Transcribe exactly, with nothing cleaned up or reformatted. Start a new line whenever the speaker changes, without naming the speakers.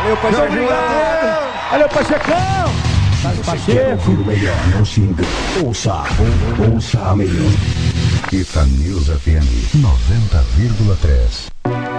Valeu, Pacheco.
Obrigado. Valeu, Pachecão.
Pacheco. O melhor, não se engane. Ouça, ouça a melhor.
Ita News F M noventa vírgula três.